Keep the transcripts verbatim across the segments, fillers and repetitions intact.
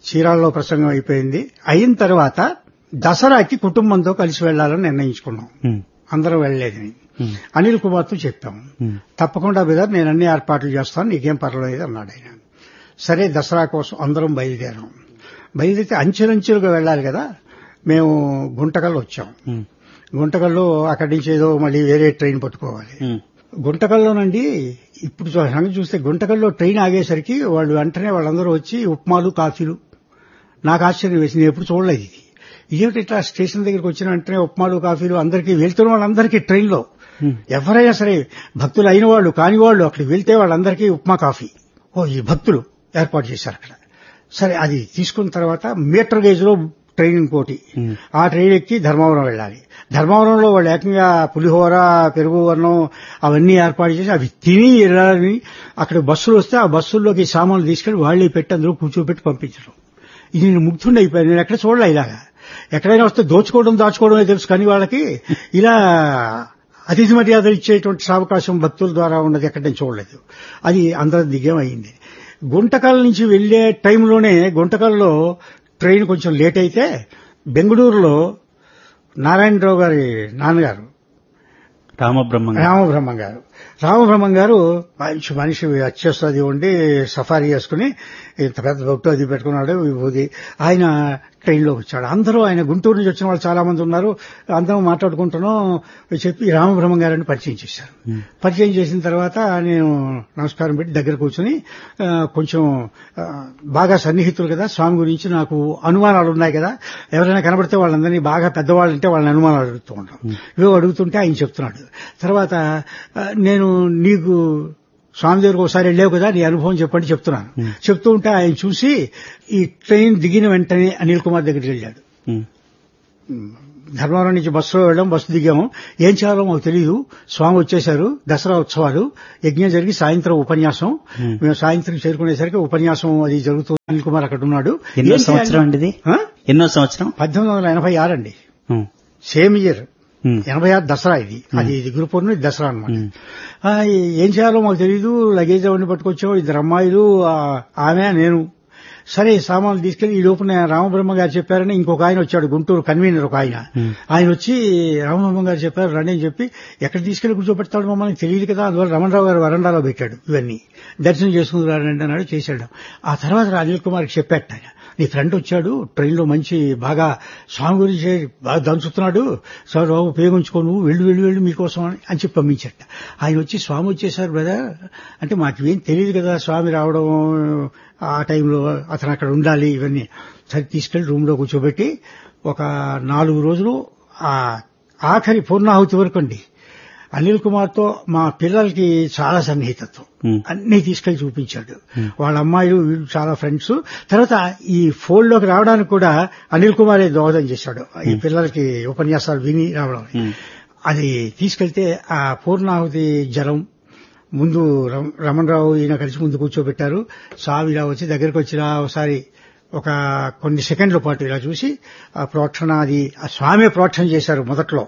చీరాల్లో ప్రసంగం అయిపోయింది. అయిన తర్వాత దసరాకి కుటుంబంతో కలిసి వెళ్లాలని నిర్ణయించుకున్నాం. అందరం వెళ్లేదని అనిల్ కుమార్తో చెప్పాము. తప్పకుండా బ్రదర్, నేను అన్ని ఏర్పాట్లు చేస్తాను, నీకేం పర్వాలేదు అన్నాడు ఆయన. సరే, దసరా కోసం అందరం బయలుదేరాం. బయలుదేరితే అంచెలంచెలుగా వెళ్లాలి కదా. మేము గుంటకల్లో వచ్చాం. గుంటకల్లో అక్కడి నుంచి ఏదో మళ్ళీ వేరే ట్రైన్ పట్టుకోవాలి. గుంటకల్లోనండి ఇప్పుడు సంగతి చూస్తే గుంటకల్లో ట్రైన్ ఆగేసరికి వాళ్ళు వెంటనే వాళ్ళందరూ వచ్చి ఉప్మాలు కాఫీలు. నాకు ఆశ్చర్యం వేసింది, ఎప్పుడు చూడలేదు ఇది. ఇదేమిటి ఇట్లా స్టేషన్ దగ్గరికి వచ్చిన వెంటనే ఉప్మాలు కాఫీలు అందరికీ, వెళ్తున్న వాళ్ళందరికీ ట్రైన్లో ఎవరైనా సరే భక్తులు అయిన వాళ్ళు కాని వాళ్ళు అక్కడికి వెళ్తే వాళ్ళందరికీ ఉప్మా కాఫీ. ఓ, ఈ భక్తులు ఏర్పాటు చేశారు అక్కడ. సరే, అది తీసుకున్న తర్వాత మీటర్ గేజ్ లో ట్రైన్ ఇంకోటి, ఆ ట్రైన్ ఎక్కి ధర్మవరం వెళ్ళాలి. ధర్మవరంలో వాళ్ళు ఏకంగా పులిహోర, పెరుగు అన్నం అవన్నీ ఏర్పాటు చేసి అవి తిని వెళ్ళాలని. అక్కడ బస్సులు వస్తే ఆ బస్సుల్లోకి సామాన్లు తీసుకెళ్లి వాళ్లే పెట్టి అందులో కూర్చోబెట్టి పంపించడం. ఇది నేను ముగ్ధుండి అయిపోయాను. నేను ఎక్కడ చూడలే ఇలాగా. ఎక్కడైనా వస్తే దోచుకోవడం దాచుకోవడమే తెలుసు, కానీ వాళ్ళకి ఇలా అతిథి మర్యాదలు ఇచ్చేటువంటి అవకాశం భక్తుల ద్వారా ఉన్నది ఎక్కడ నేను చూడలేదు. అది అందరం దిగేం అయింది. గుంటకల్ నుంచి వెళ్లే టైంలోనే గుంటకల్లో ట్రైన్ కొంచెం లేట్ అయితే బెంగళూరులో నారాయణరావు గారి నాన్నగారు రామబ్రహ్మం రామబ్రహ్మం గారు రామబ్రహ్మం గారు మంచి మనిషి, అత్యవసది ఉండి సఫారీ చేసుకుని ఇంత పెద్ద బొట్టు అది పెట్టుకున్నాడు విభూది. ఆయన ట్రైన్లో వచ్చాడు. అందరూ ఆయన గుంటూరు నుంచి వచ్చిన వాళ్ళు చాలా మంది ఉన్నారు. అందరం మాట్లాడుకుంటున్నాం. చెప్పి రామబ్రహ్మం గారిని పరిచయం చేశారు. పరిచయం చేసిన తర్వాత నేను నమస్కారం పెట్టి దగ్గర కూర్చొని, కొంచెం బాగా సన్నిహితులు కదా, స్వామి గురించి నాకు అనుమానాలు ఉన్నాయి కదా, ఎవరైనా కనబడితే వాళ్ళందరినీ బాగా పెద్దవాళ్ళు అంటే వాళ్ళని అనుమానాలు అడుగుతూ ఉంటాం. ఇవో అడుగుతుంటే ఆయన చెప్తున్నాడు. తర్వాత నేను నీకు స్వామి దగ్గరకు ఒకసారి వెళ్ళావు కదా, నీ అనుభవం చెప్పండి చెప్తున్నాను. చెప్తూ ఉంటే ఆయన చూసి ఈ ట్రైన్ దిగిన వెంటనే అనిల్ కుమార్ దగ్గరికి వెళ్ళాడు. ధర్మవరం నుంచి బస్సులో వెళ్ళాం, బస్సు దిగాము. ఏం చేయాలో మాకు తెలియదు. స్వామి వచ్చేశారు, దసరా ఉత్సవాలు, యజ్ఞం జరిగి సాయంత్రం ఉపన్యాసం. మేము సాయంత్రం చేరుకునేసరికి ఉపన్యాసం అది జరుగుతుంది. అనిల్ కుమార్ అక్కడ ఉన్నాడు. ఎన్నో సంవత్సరం అండి? ఎన్నో సంవత్సరం? పద్దెనిమిది వందల ఎనభై ఆరు అండి. సేమ్ ఇయర్ ఎనభై ఆరు దసరా. ఇది అది ఇది గురు పౌర్ణమి, దసరా అనమాట. ఏం చేయాలో మాకు తెలీదు. లగేజ్ అవన్నీ పట్టుకొచ్చాము. ఇద్దరు అమ్మాయిలు, ఆమె, నేను. సరే, సామాన్లు తీసుకెళ్లి ఈ లోపల రామబ్రహ్మ గారు చెప్పారని ఇంకొక ఆయన వచ్చాడు, గుంటూరు కన్వీనర్ ఒక ఆయన. ఆయన వచ్చి రామబ్రహ్మ గారు చెప్పారు రండి అని చెప్పి ఎక్కడ తీసుకెళ్లి కూర్చోబెడతాడు మమ్మల్ని తెలియదు కదా, అందువల్ల రమణరావు గారు వరండాలో పెట్టాడు. ఇవన్నీ దర్శనం చేసుకుని రండి అన్నాడు. చేశాడు. ఆ తర్వాత అనిల్ కుమార్కి చెప్పాడు ఆయన, నీ ఫ్రెండ్ వచ్చాడు ట్రైన్లో, మంచి బాగా స్వామి గురించి బాగా దంచుతున్నాడు, సార్ బాబు ఉపయోగించుకో, నువ్వు వెళ్ళు వెళ్ళు వెళ్ళు మీకోసం అని చెప్పి పంపించట. ఆయన వచ్చి స్వామి వచ్చేసారు బ్రదర్ అంటే మాకేం తెలియదు కదా స్వామి రావడం, ఆ టైంలో అతను అక్కడ ఉండాలి, ఇవన్నీ. సరే తీసుకెళ్లి రూమ్ లో కూర్చోబెట్టి ఒక నాలుగు రోజులు ఆ ఆఖరి పూర్ణాహుతి వరకు అండి అనిల్ కుమార్ తో మా పిల్లలకి చాలా సన్నిహితత్వం. అన్ని తీసుకెళ్లి చూపించాడు. వాళ్ళ అమ్మాయిలు వీళ్ళు చాలా ఫ్రెండ్స్. తర్వాత ఈ ఫోల్డ్ లోకి రావడానికి కూడా అనిల్ కుమారే దోహదం చేశాడు, ఈ పిల్లలకి ఉపన్యాసాలు విని రావడం. అది తీసుకెళ్తే ఆ పూర్ణాహుతి జలం ముందు రమణరావు ఈయన కలిసి ముందు కూర్చోబెట్టారు. స్వామి ఇలా వచ్చి దగ్గరికి వచ్చిన ఒకసారి ఒక కొన్ని సెకండ్ల పాటు ఇలా చూసి ఆ ప్రోక్షణ, అది ఆ స్వామి ప్రోక్షణ చేశారు మొదట్లో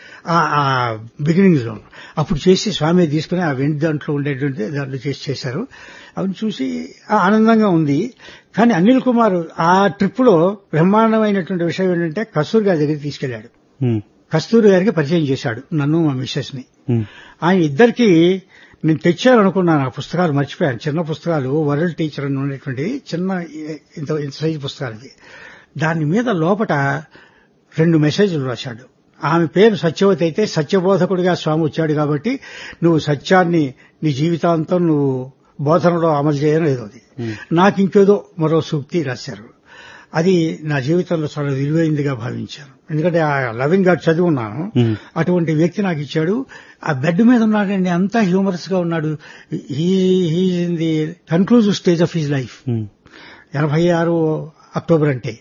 ఆ బిగినింగ్ లో. అప్పుడు చేసి స్వామి తీసుకుని ఆ వెండి దాంట్లో ఉండేటువంటి దాంట్లో చేసి చేశారు. అవి చూసి ఆనందంగా ఉంది. కానీ అనిల్ కుమార్ ఆ ట్రిప్ లో బ్రహ్మాండమైనటువంటి విషయం ఏంటంటే కస్తూరి గారి దగ్గరికి తీసుకెళ్లాడు. కస్తూరి గారికి పరిచయం చేశాడు నన్ను, మా మిస్సెస్ ని. ఆయన ఇద్దరికి నేను తెచ్చారనుకున్నాను ఆ పుస్తకాలు, మర్చిపోయాను. చిన్న పుస్తకాలు, వరల్డ్ టీచర్ అని ఉండేటువంటి చిన్న ఇంత ఇంత సైజు పుస్తకాలు. దాని మీద లోపట రెండు మెసేజ్లు రాశాడు. ఆమె పేరు సత్యవతి అయితే సత్యబోధకుడిగా స్వామి వచ్చాడు కాబట్టి నువ్వు సత్యాన్ని నీ జీవితాంతం నువ్వు బోధనలో అమలు చేయడం లేదు. అది నాకు ఇంకేదో మరో సూక్తి రాశారు. అది నా జీవితంలో చాలా విలువైందిగా భావించాను. ఎందుకంటే ఆ లవింగ్ గాడ్ చదివి ఉన్నాను. అటువంటి వ్యక్తి నాకు ఇచ్చాడు. ఆ బెడ్ మీద ఉన్నాడండి, అంతా హ్యూమరస్ గా ఉన్నాడు. He in the conclusive stage of his life. ఎనభై ఆరు అక్టోబర్ అంటే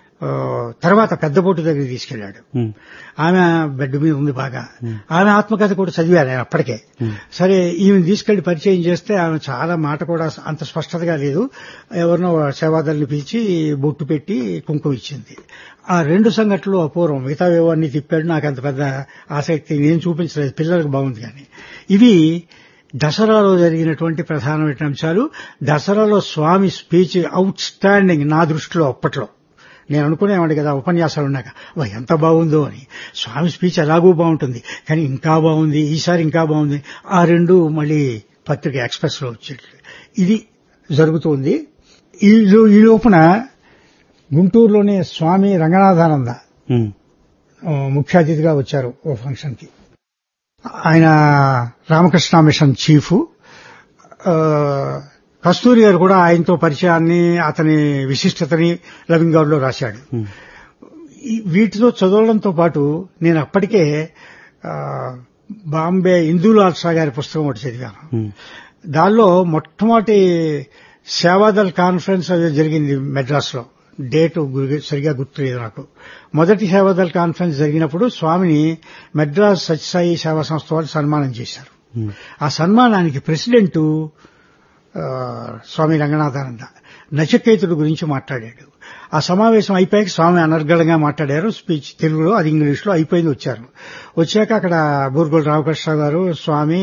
తర్వాత పెద్ద బోటు దగ్గరికి తీసుకెళ్లాడు. ఆమె బెడ్ మీద ఉంది బాగా. ఆమె ఆత్మకథ కూడా చదివాను ఆయన అప్పటికే. సరే, ఈమెను తీసుకెళ్లి పరిచయం చేస్తే ఆమె చాలా మాట కూడా అంత స్పష్టతగా లేదు. ఎవరినో సేవాదారుని పిలిచి బొట్టు పెట్టి కుంకుమ ఇచ్చింది. ఆ రెండు సంఘటనలు అపూర్వం. మిగతా అన్ని తిప్పాడు. నాకు అంత పెద్ద ఆసక్తి నేను చూపించలేదు, పిల్లలకు బాగుంది. కానీ ఇవి దసరాలో జరిగినటువంటి ప్రధానమైన అంశాలు. దసరాలో స్వామి స్పీచ్ అవుట్ స్టాండింగ్ నా దృష్టిలో అప్పట్లో. నేను అనుకునేవాడి కదా ఉపన్యాసాలు ఉన్నాక, వా ఎంత బాగుందో అని. స్వామి స్పీచ్ ఎలాగూ బాగుంటుంది, కానీ ఇంకా బాగుంది, ఈసారి ఇంకా బాగుంది. ఆ రెండు మళ్ళీ పత్రిక ఎక్స్ప్రెస్ లో వచ్చేట్లు ఇది జరుగుతుంది. ఈ ఈ లోపున గుంటూరులోనే స్వామి రంగనాథానంద ముఖ్య అతిథిగా వచ్చారు ఓ ఫంక్షన్ కి. ఆయన రామకృష్ణ మిషన్ చీఫ్. కస్తూరి గారు కూడా ఆయనతో పరిచయాన్ని, అతని విశిష్టతని లవింగ్ గౌడ్ లో రాశాడు. వీటితో చదవడంతో పాటు నేను అప్పటికే బాంబే ఇందూలాల్ షా గారి పుస్తకం ఒకటి చదివాను. దానిలో మొట్టమొదటి సేవాదల్ కాన్ఫరెన్స్ అది జరిగింది మెడ్రాస్ లో. డేటు సరిగా గుర్తులేదు నాకు. మొదటి సేవాదల్ కాన్ఫరెన్స్ జరిగినప్పుడు స్వామిని మెడ్రాస్ సత్యసాయి సేవా సంస్థ వాళ్ళు సన్మానం చేశారు. ఆ సన్మానానికి ప్రెసిడెంట్ స్వామి రంగనాథానంద నచికేతుడు గురించి మాట్లాడాడు. ఆ సమావేశం అయిపోయాక స్వామి అనర్గళంగా మాట్లాడారు స్పీచ్ తెలుగులో, అది ఇంగ్లీష్ లో అయిపోయింది. వచ్చారు. వచ్చాక అక్కడ బూర్గోలు రామకృష్ణ గారు, స్వామి,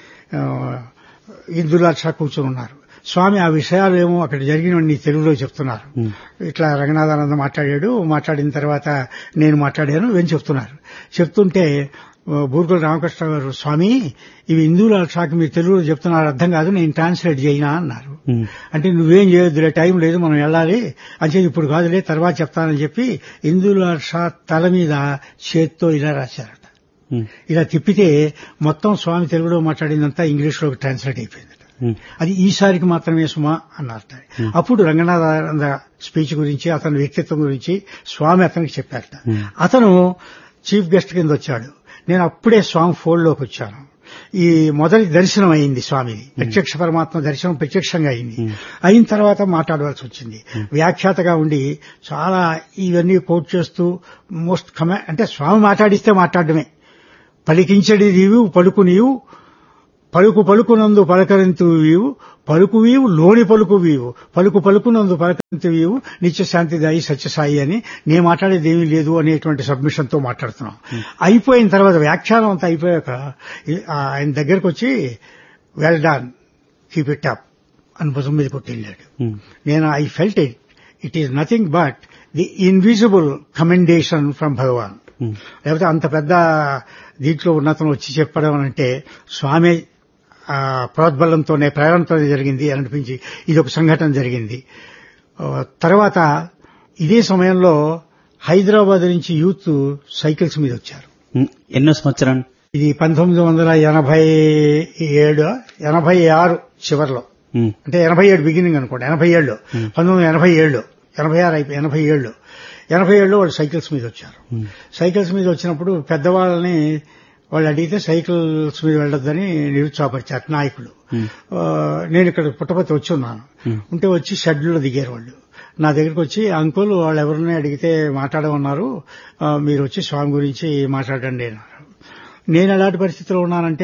ఇందులాల్ షా కూర్చొని ఉన్నారు. స్వామి ఆ విషయాలు ఏమో అక్కడ జరిగినవన్నీ తెలుగులో చెప్తున్నారు. ఇట్లా రంగనాథానంద మాట్లాడాడు, మాట్లాడిన తర్వాత నేను మాట్లాడాను ఇవన్నీ చెప్తున్నారు. చెప్తుంటే బూర్గోలు రామకృష్ణ గారు, స్వామి ఇవి ఇందూలాల్ షాకి మీరు తెలుగులో చెప్తున్నారు, అర్థం కాదు, నేను ట్రాన్స్లేట్ చేయనా అన్నారు. అంటే నువ్వేం చేయొద్దులే, టైం లేదు, మనం వెళ్ళాలి అని చెప్పి, ఇప్పుడు కాదులే తర్వాత చెప్తానని చెప్పి ఇందూలాల్ షా తల మీద చేత్తో ఇలా రాశారట. ఇలా తిప్పితే మొత్తం స్వామి తెలుగులో మాట్లాడిందంతా ఇంగ్లీష్ లోకి ట్రాన్స్లేట్ అయిపోయిందట. అది ఈసారికి మాత్రమే సుమా అన్నారట. అప్పుడు రంగనాథానంద స్పీచ్ గురించి, అతని వ్యక్తిత్వం గురించి స్వామి అతనికి చెప్పారట. అతను చీఫ్ గెస్ట్ కింద వచ్చాడు. నేను అప్పుడే స్వామి ఫోల్డ్ లోకి వచ్చాను. ఈ మొదటి దర్శనం అయింది స్వామిది, ప్రత్యక్ష పరమాత్మ దర్శనం ప్రత్యక్షంగా అయింది. అయిన తర్వాత మాట్లాడవలసి వచ్చింది. వ్యాఖ్యాతగా ఉండి చాలా ఇవన్నీ కోట్ చేస్తూ మోస్ట్ కమా అంటే స్వామి మాట్లాడిస్తే మాట్లాడడమే. పలికించడి నీవు పలుకు నీవు, పలుకు పలుకునందు పలకరింతు వీవు, పలుకు వీవు లోని పలుకు వీవు, పలుకు పలుకునందు పలకరింతు వీవు, నిత్యశాంతిదాయి సత్యసాయి అని నేను మాట్లాడేది ఏమీ లేదు అనేటువంటి సబ్మిషన్ తో మాట్లాడుతున్నాం. అయిపోయిన తర్వాత వ్యాఖ్యానం అంతా అయిపోయాక ఆయన దగ్గరకు వచ్చి well done, keep it up అని భుజం మీద కొట్టి వెళ్ళాడు. నేను I felt it it is nothing but the invisible commendation from భగవాన్. లేకపోతే అంత పెద్ద దీంట్లో ఉన్నతను వచ్చి చెప్పడం అంటే స్వామి ప్రోద్బలంతోనే, ప్రేరణతోనే జరిగింది అని అనిపించి ఇది ఒక సంఘటన జరిగింది. తర్వాత ఇదే సమయంలో హైదరాబాద్ నుంచి యూత్ సైకిల్స్ మీద వచ్చారు. ఎన్నో సంవత్సరం ఇది? పంతొమ్మిది వందల ఎనభై ఏడు ఎనభై ఆరు చివరిలో, అంటే ఎనభై ఏడు బిగినింగ్ అనుకోండి. ఎనభై ఏళ్ళు పంతొమ్మిది వందల ఎనభై ఏళ్ళు ఎనభై ఆరు అయిపోయి ఎనభై ఏళ్ళు ఎనభై ఏళ్ళు వాళ్ళు సైకిల్స్ మీద వచ్చారు. సైకిల్స్ మీద వచ్చినప్పుడు పెద్దవాళ్ళని వాళ్ళు అడిగితే సైకిల్స్ మీద వెళ్ళొద్దని నిరుత్సాహపరిచారు నాయకులు. నేను ఇక్కడ పుట్టపర్తి వచ్చి ఉన్నాను. ఉంటే వచ్చి షెడ్యూల్లో దిగారు వాళ్ళు. నా దగ్గరికి వచ్చి, అంకుల్ వాళ్ళు ఎవరిని అడిగితే మాట్లాడమన్నారు, మీరు వచ్చి స్వామి గురించి మాట్లాడండి అన్నారు. నేను ఎలాంటి పరిస్థితిలో ఉన్నానంటే,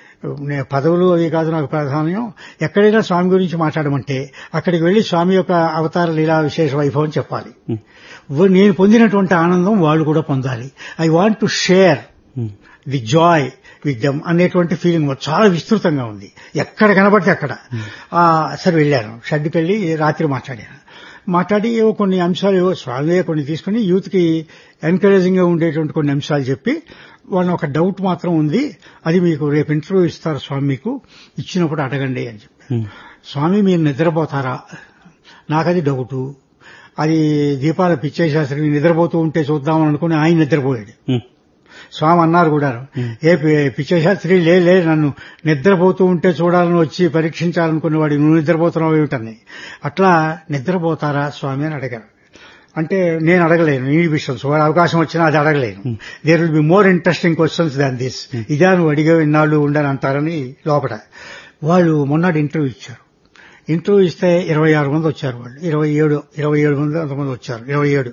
పదవులు అవి కాదు నాకు ప్రాధాన్యం. ఎక్కడైనా స్వామి గురించి మాట్లాడమంటే అక్కడికి వెళ్లి స్వామి యొక్క అవతార లీలా విశేష వైభవం చెప్పాలి. నేను పొందినటువంటి ఆనందం వాళ్ళు కూడా పొందాలి. I want to share the Joy with them అనేటువంటి ఫీలింగ్ చాలా విస్తృతంగా ఉంది. ఎక్కడ కనబడితే అక్కడ. సరే వెళ్ళాను, షెడ్కి వెళ్లి రాత్రి మాట్లాడాను. మాట్లాడి ఏవో కొన్ని అంశాలు ఏవో స్వామియే కొన్ని తీసుకుని యూత్ కి ఎన్కరేజింగ్ గా ఉండేటువంటి కొన్ని అంశాలు చెప్పి, వాళ్ళని ఒక డౌట్ మాత్రం ఉంది, అది మీకు రేపు ఇంటర్వ్యూ ఇస్తారు స్వామి, మీకు ఇచ్చినప్పుడు అడగండి అని చెప్పి. స్వామి మీరు నిద్రపోతారా? నాకది డౌటు. అది దీపాల పిచ్చయ్య శాస్త్రి నిద్రపోతూ ఉంటే చూద్దామని అనుకుని ఆయన నిద్రపోయాడు. స్వామి అన్నారు కూడా, ఏ పిచ్చయ్య శాస్త్రి లే లే నన్ను నిద్రపోతూ ఉంటే చూడాలని వచ్చి పరీక్షించాలనుకునేవాడు, నువ్వు నిద్రపోతున్నావు ఏమిటని. అట్లా నిద్రపోతారా స్వామి అని అడిగారు. అంటే నేను అడగలేను ఇన్హిబిషన్స్, వాడు అవకాశం వచ్చినా అది అడగలేను. There will be more interesting questions than this. ఇదే నువ్వు అడిగే ఇన్నాళ్ళు ఉండని అంటారని లోపల. వాళ్ళు మొన్నటి ఇంటర్వ్యూ ఇచ్చారు. ఇంటర్వ్యూ ఇస్తే ఇరవై ఆరు మంది వచ్చారు. వాళ్ళు ఇరవై ఏడు ఇరవై ఏడు మంది అంతమంది వచ్చారు. ఇరవై ఏడు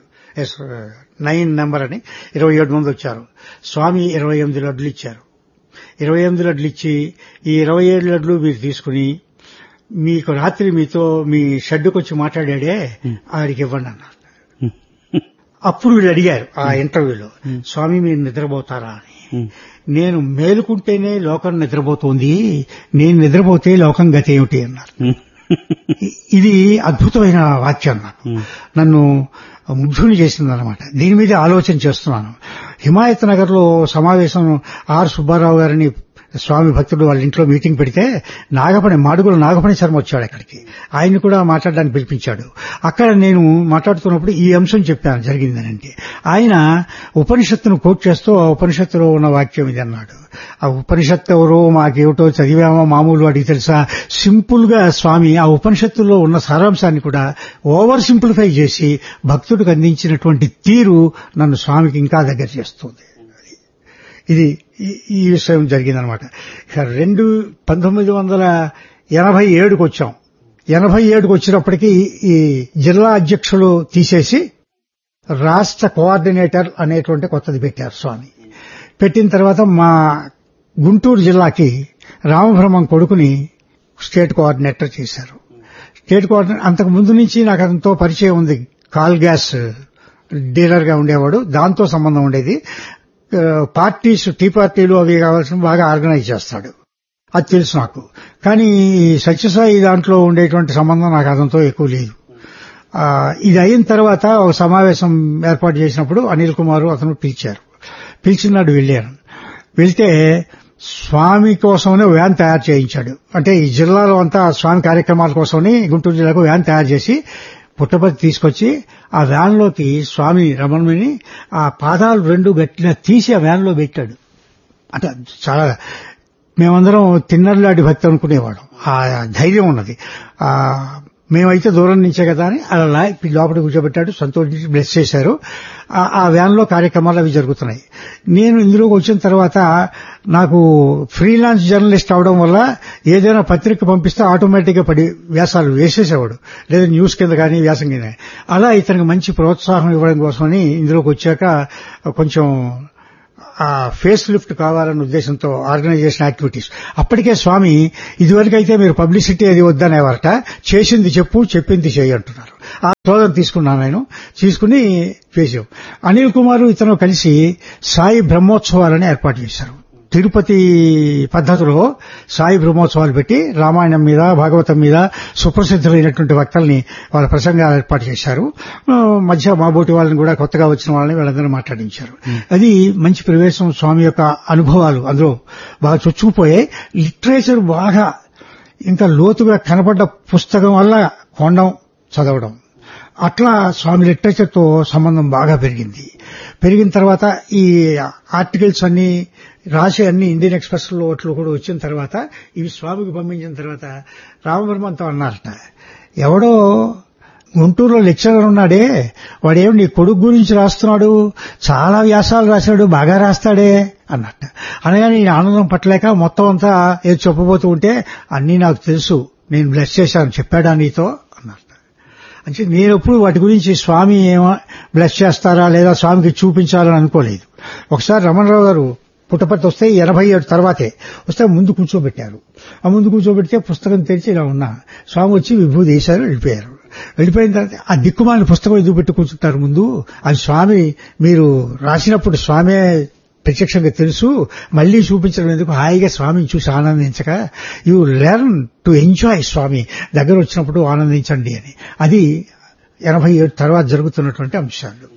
నైన్ నెంబర్ అని ఇరవై ఏడు మంది వచ్చారు. స్వామి ఇరవై ఎనిమిది లడ్లు ఇచ్చారు. ఇరవై ఎనిమిది లడ్లు ఇచ్చి, ఈ ఇరవై ఏడు లడ్లు మీరు తీసుకుని మీకు రాత్రి మీతో మీ షెడ్డుకు వచ్చి మాట్లాడాడే ఆడికి ఇవ్వండి అన్నారు. అప్పుడు వీళ్ళు అడిగారు ఆ ఇంటర్వ్యూలో, స్వామి మీరు నిద్రపోతారా అని. నేను మేలుకుంటేనే లోకం నిద్రపోతుంది, నేను నిద్రపోతే లోకం గతి ఏమిటి అన్నారు. ఇది అద్భుతమైన వాక్యం. నాకు నన్ను ముగ్ధుని చేసిందనమాట. దీని మీద ఆలోచన చేస్తున్నాను. హిమాయత్ నగర్ లో సమావేశం ఆర్ సుబ్బారావు గారిని స్వామి భక్తుడు వాళ్ళ ఇంట్లో మీటింగ్ పెడితే నాగపణి మాడుగుల నాగపణి శర్మ వచ్చాడు అక్కడికి. ఆయన్ని కూడా మాట్లాడడానికి పిలిపించాడు. అక్కడ నేను మాట్లాడుతున్నప్పుడు ఈ అంశం చెప్పాను జరిగిందనంటే, ఆయన ఉపనిషత్తును కోట్ చేస్తూ ఆ ఉపనిషత్తులో ఉన్న వాక్యం ఇది అన్నాడు. ఆ ఉపనిషత్తు ఎవరో మాకేమిటో చదివామో మామూలు వాడికి తెలుసా, సింపుల్ గా స్వామి ఆ ఉపనిషత్తుల్లో ఉన్న సారాంశాన్ని కూడా ఓవర్ సింప్లిఫై చేసి భక్తుడికి అందించినటువంటి తీరు నన్ను స్వామికి ఇంకా దగ్గర చేస్తుంది. ఇది ఈ విషయం జరిగిందనమాట. రెండు పంతొమ్మిది వందల ఎనభై ఏడుకు వచ్చాం. ఎనభై ఏడుకు వచ్చినప్పటికీ ఈ జిల్లా అధ్యక్షులు తీసేసి రాష్ట్ర కోఆర్డినేటర్ అనేటువంటి కొత్తది పెట్టారు స్వామి. పెట్టిన తర్వాత మా గుంటూరు జిల్లాకి రామబ్రహ్మం కొడుకుని స్టేట్ కోఆర్డినేటర్ చేశారు. స్టేట్ కోఆర్డినేటర్ అంతకు ముందు నుంచి నాకు అతనితో పరిచయం ఉంది. కాల్ గ్యాస్ డీలర్ గా ఉండేవాడు, దాంతో సంబంధం ఉండేది. పార్టీస్ టీ పార్టీలు అవి కావాల్సిన బాగా ఆర్గనైజ్ చేస్తాడు, అది తెలుసు నాకు. కానీ సత్యసాయి దాంట్లో ఉండేటువంటి సంబంధం నాకు అతనితో ఎక్కువ లేదు. ఇది అయిన తర్వాత ఒక సమావేశం ఏర్పాటు చేసినప్పుడు అనిల్ కుమార్ అతను పిలిచారు. పిలిచినాడు వెళ్ళాను. వెళ్తే స్వామి కోసమనే వ్యాన్ తయారు చేయించాడు. అంటే ఈ జిల్లాలో అంతా స్వామి కార్యక్రమాల కోసమని గుంటూరు జిల్లాకు వ్యాన్ తయారు చేసి పుట్టపర్తి తీసుకొచ్చి ఆ వ్యాన్ లోకి స్వామి రమణుని ఆ పాదాలు రెండు గట్టిగా తీసి ఆ వ్యాన్ లో పెట్టాడు. అంటే చాలా మేమందరం తిన్నర్లాంటి భక్తి అనుకునేవాళ్ళం. ఆ ధైర్యం ఉన్నది. ఆ మేమైతే దూరం నుంచే కదా అని అలా లోపల కూర్చోబెట్టాడు, సంతోషించి బ్లెస్ చేశారు. ఆ వ్యాన్ లో కార్యక్రమాలు అవి జరుగుతున్నాయి. నేను ఇందులోకి వచ్చిన తర్వాత నాకు ఫ్రీలాన్స్ జర్నలిస్ట్ అవడం వల్ల ఏదైనా పత్రిక పంపిస్తే ఆటోమేటిక్ గా పడి వ్యాసాలు వేసేసేవాడు, లేదా న్యూస్ కింద కానీ వ్యాసం కింద. అలా ఇతనికి మంచి ప్రోత్సాహం ఇవ్వడం కోసమని ఇందులోకి వచ్చాక కొంచెం ఆ ఫేస్ లిఫ్ట్ కావాలన్న ఉద్దేశంతో ఆర్గనైజేషన్ యాక్టివిటీస్. అప్పటికే స్వామి ఇదివరకైతే మీరు పబ్లిసిటీ అది వద్దనేవారట, చేసింది చెప్పు చెప్పింది చేయి అంటున్నారు. ఆ సోదం తీసుకున్నాను నేను. తీసుకుని చేసాం. అనిల్ కుమార్ ఇతను కలిసి సాయి బ్రహ్మోత్సవాలని ఏర్పాటు చేశారు. తిరుపతి పద్ధతిలో సాయి బ్రహ్మోత్సవాలు పెట్టి రామాయణం మీద భాగవతం మీద సుప్రసిద్ధులైనటువంటి వక్తల్ని వాళ్ళ ప్రసంగాలు ఏర్పాటు చేశారు. మధ్య మాబోటి వాళ్ళని కూడా కొత్తగా వచ్చిన వాళ్ళని వీళ్ళందరూ మాట్లాడించారు. అది మంచి ప్రవేశం. స్వామి యొక్క అనుభవాలు అందులో బాగా చొచ్చుకుపోయాయి. లిటరేచర్ బాగా ఇంకా లోతుగా కనపడ్డ పుస్తకం వల్ల కొనడం చదవడం, అట్లా స్వామి లిటరేచర్ తో సంబంధం బాగా పెరిగింది. పెరిగిన తర్వాత ఈ ఆర్టికల్స్ అన్ని రాసే అన్ని ఇండియన్ ఎక్స్ప్రెస్ లో అట్లు కూడా వచ్చిన తర్వాత ఇవి స్వామికి పంపించిన తర్వాత రామబ్రహ్మంతో అన్నారట, ఎవడో గుంటూరులో లెక్చరర్ ఉన్నాడే వాడేమో నీ కొడుకు గురించి రాస్తున్నాడు, చాలా వ్యాసాలు రాశాడు, బాగా రాస్తాడే అన్నట్ట. అనగానే నేను ఆనందం పట్టలేక మొత్తం అంతా ఏది చెప్పబోతూ ఉంటే అన్నీ నాకు తెలుసు, నేను బ్లెస్ చేశాను, చెప్పాడా నీతో అన్నట్ట. అంటే నేను ఎప్పుడు వాటి గురించి స్వామి ఏమో బ్లెస్ చేస్తారా లేదా స్వామికి చూపించాలని అనుకోలేదు. ఒకసారి రమణరావు గారు పుట్టపర్తి వస్తే ఎనభై ఏడు తర్వాతే వస్తే ముందు కూర్చోబెట్టారు. ఆ ముందు కూర్చోబెడితే పుస్తకం తెరిచి ఇలా ఉన్నా స్వామి వచ్చి విభూతి వేశారు, వెళ్ళిపోయారు. వెళ్ళిపోయిన తర్వాత ఆ దిక్కుమాలిన పుస్తకం ఎదుగు పెట్టి కూర్చుంటారు ముందు, అది స్వామి మీరు రాసినప్పుడు స్వామే ప్రత్యక్షంగా తెలుసు, మళ్లీ చూపించడం ఎందుకు, హాయిగా స్వామిని చూసి ఆనందించక యూ లెర్న్ టు ఎంజాయ్, స్వామి దగ్గర వచ్చినప్పుడు ఆనందించండి అని. అది ఎనభై ఏడు తర్వాత జరుగుతున్నటువంటి అంశాలు.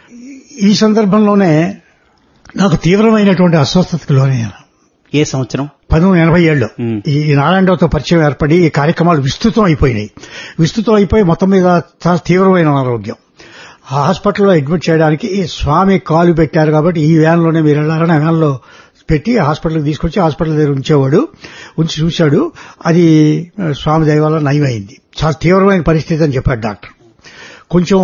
ఈ సందర్భంలోనే నాకు తీవ్రమైనటువంటి అస్వస్థతకు లోనయ్యాను. ఏ సంవత్సరం? పంతొమ్మిది వందల ఎనభై ఏడులో ఈ నారాయణరావుతో పరిచయం ఏర్పడి ఈ కార్యక్రమాలు విస్తృతం అయిపోయినాయి. విస్తృతం అయిపోయి మొత్తం మీద చాలా తీవ్రమైన అనారోగ్యం. హాస్పిటల్లో అడ్మిట్ చేయడానికి స్వామి కాలు పెట్టారు కాబట్టి ఈ వ్యాన్ లోనే మీరు వెళ్లారని వ్యాన్ లో పెట్టి హాస్పిటల్కి తీసుకొచ్చి హాస్పిటల్ దగ్గర ఉంచేవాడు. ఉంచి చూశాడు. అది స్వామి దయ వల్ల నయమైంది. చాలా తీవ్రమైన పరిస్థితి అని చెప్పాడు డాక్టర్. కొంచెం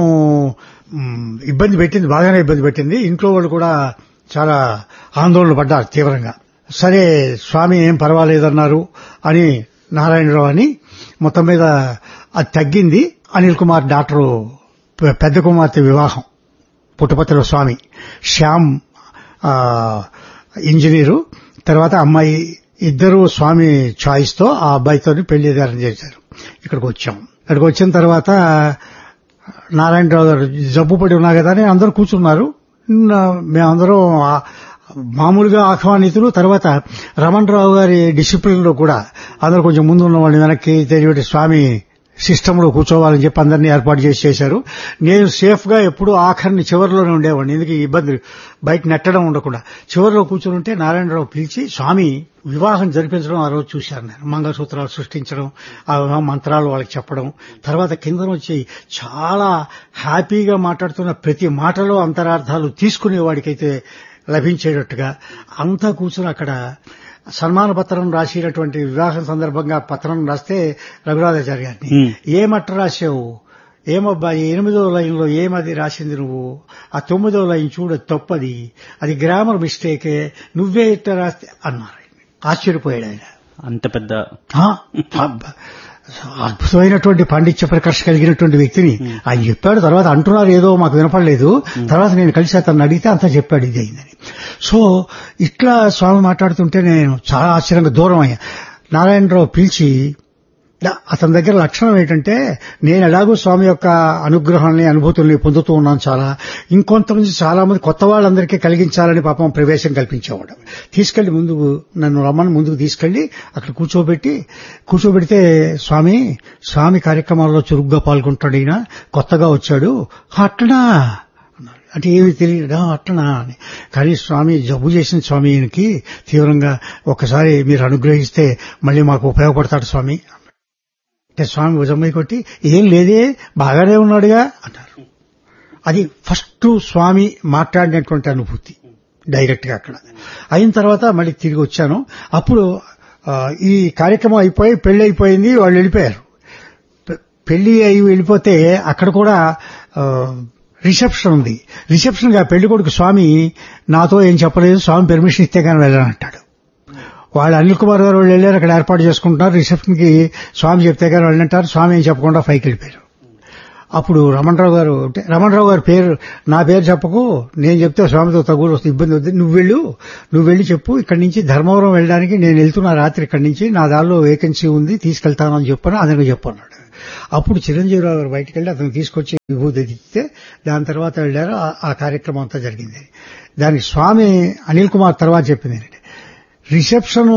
ఇబ్బంది పెట్టింది, బాగానే ఇబ్బంది పెట్టింది. ఇంట్లో వాళ్ళు కూడా చాలా ఆందోళన పడ్డారు తీవ్రంగా. సరే స్వామి ఏం పర్వాలేదన్నారు అని నారాయణరావు అని మొత్తం మీద అది తగ్గింది. అనిల్ కుమార్ డాక్టరు పెద్ద కుమార్తె వివాహం పుట్టపర్తిలో స్వామి, శ్యామ్ ఇంజనీరు, తర్వాత అమ్మాయి, ఇద్దరు స్వామి ఛాయిస్ తో ఆ అబ్బాయితో పెళ్లి నిర్ధారణ చేశారు. ఇక్కడికి వచ్చాం. ఇక్కడికి వచ్చిన తర్వాత నారాయణరావు గారు జబ్బు పడి ఉన్నా కదా అని అందరూ కూర్చున్నారు. మేమందరం మామూలుగా ఆహ్వానితులు. తర్వాత రమణరావు గారి డిసిప్లిన్ లో కూడా అందరూ కొంచెం ముందు ఉన్న వాళ్ళని వెనక్కి తెలియటి స్వామి సిస్టంలో కూర్చోవాలని చెప్పి అందరినీ ఏర్పాటు చేసి చేశారు. నేను సేఫ్ గా ఎప్పుడూ ఆఖరిని చివరిలోనే ఉండేవాడిని, ఎందుకు ఇబ్బంది బయట నెట్టడం ఉండకుండా. చివరిలో కూర్చొని ఉంటే నారాయణరావు పిలిచి స్వామి వివాహం జరిపించడం ఆ రోజు చూశాను నేను. మంగళసూత్రాలు సృష్టించడం, ఆ మంత్రాలు వాళ్ళకి చెప్పడం, తర్వాత కింద వచ్చి చాలా హ్యాపీగా మాట్లాడుతున్న ప్రతి మాటలో అంతరార్థాలు తీసుకునేవాడికైతే లభించేటట్టుగా అంతా కూర్చొని అక్కడ సన్మాన పత్రం రాసినటువంటి వివాహం సందర్భంగా పత్రం రాస్తే రఘురాధాచారి గారిని, ఏమట్ట రాసావు, ఏమబ్బాయి ఎనిమిదో లైన్ లో ఏమది రాసింది నువ్వు, ఆ తొమ్మిదో లైన్ చూడ తప్పది, అది గ్రామర్ మిస్టేకే, నువ్వే ఇట్ట రాస్తే అన్నారు. ఆశ్చర్యపోయాడు ఆయన. అంత పెద్ద అద్భుతమైనటువంటి పాండిత్య ప్రకర్ష కలిగినటువంటి వ్యక్తిని ఆయన చెప్పాడు. తర్వాత అంటున్నారు ఏదో మాకు వినపడలేదు, తర్వాత నేను కలిసి అతను అడిగితే అంతా చెప్పాడు ఇది అయిందని. సో ఇట్లా స్వామి మాట్లాడుతుంటే నేను చాలా ఆశ్చర్యంగా దూరం అయ్యా. నారాయణరావు పిలిచి అతని దగ్గర లక్షణం ఏంటంటే, నేను ఎలాగో స్వామి యొక్క అనుగ్రహాన్ని అనుభూతుల్ని పొందుతూ ఉన్నాను చాలా, ఇంకొంతమంది చాలా మంది కొత్త వాళ్ళందరికీ కలిగించాలని పాపం ప్రవేశం కల్పించేవాడు. తీసుకెళ్లి ముందుకు నన్ను రమ్మని ముందుకు తీసుకెళ్లి అక్కడ కూర్చోబెట్టి కూర్చోబెడితే స్వామి స్వామి కార్యక్రమాల్లో చురుగ్గా పాల్గొంటాడు, ఈయన కొత్తగా వచ్చాడు, అట్లనా అంటే ఏమి తెలియదా అట్లనా అని. కానీ స్వామి జబ్బు చేసిన స్వామి ఈయనకి తీవ్రంగా, ఒక్కసారి మీరు అనుగ్రహిస్తే మళ్ళీ మాకు ఉపయోగపడతాడు స్వామి అంటే స్వామి భుజమ్మై కొట్టి ఏం లేదే బాగానే ఉన్నాడుగా అన్నారు. అది ఫస్ట్ స్వామి మాట్లాడినటువంటి అనుభూతి డైరెక్ట్ గా అక్కడ. అయిన తర్వాత మళ్ళీ తిరిగి వచ్చాను. అప్పుడు ఈ కార్యక్రమం అయిపోయి పెళ్లి అయిపోయింది, వాళ్ళు వెళ్ళిపోయారు. పెళ్లి అయి వెళ్ళిపోతే అక్కడ కూడా రిసెప్షన్ ఉంది. రిసెప్షన్ గా పెళ్లి కొడుకు స్వామి నాతో ఏం చెప్పలేదు, స్వామి పెర్మిషన్ ఇస్తే కానీ వెళ్ళానంటాడు. వాళ్ళు అనిల్ కుమార్ గారు వాళ్ళు వెళ్ళారు, అక్కడ ఏర్పాటు చేసుకుంటున్నారు. రిసెప్షన్ కి స్వామి చెప్తే కానీ వాళ్ళు అంటారు, స్వామి ఏం చెప్పకుండా పైకి వెళ్ళిపోయారు. అప్పుడు రమణరావు గారు అంటే రమణరావు గారి పేరు నా పేరు చెప్పకు, నేను చెప్తే స్వామితో తగులు వస్తే ఇబ్బంది వద్దు, నువ్వు వెళ్ళు నువ్వు వెళ్ళి చెప్పు, ఇక్కడి నుంచి ధర్మవరం వెళ్ళడానికి నేను వెళ్తున్నా రాత్రి, ఇక్కడి నుంచి నా దానిలో వేకెన్సీ ఉంది తీసుకెళ్తానని చెప్పాను, అతనికి చెప్పన్నాడు. అప్పుడు చిరంజీవిరావు గారు బయటకు వెళ్ళి అతను తీసుకొచ్చి విభూతి ఇస్తే దాని తర్వాత వెళ్ళారు. ఆ కార్యక్రమం అంతా జరిగింది. దానికి స్వామి అనిల్ కుమార్ తర్వాత చెప్పింది, రిసెప్షన్